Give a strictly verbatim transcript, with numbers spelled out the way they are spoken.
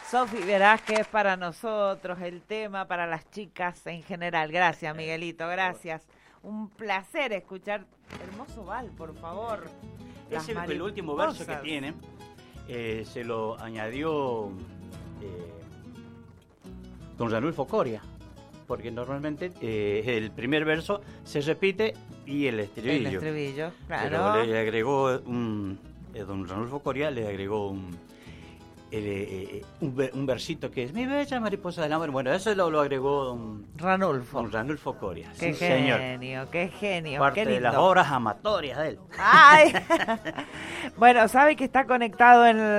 Sofi, verás que es para nosotros el tema, para las chicas en general. Gracias, Miguelito, gracias. Un placer escuchar. Hermoso Val, por favor. Es el, el último verso que tiene, eh, se lo añadió eh, don Ranulfo Coria, porque normalmente eh, el primer verso se repite y el estribillo. El estribillo, claro. Pero le agregó un, eh, don Ranulfo Coria le agregó un, eh, un, un versito que es mi bella mariposa del amor. Bueno, eso lo, lo agregó don Ranulfo. Don Ranulfo Coria. Qué sí, genio, señor. qué genio. Parte qué de las obras amatorias de él. Ay. Bueno, sabe que está conectado en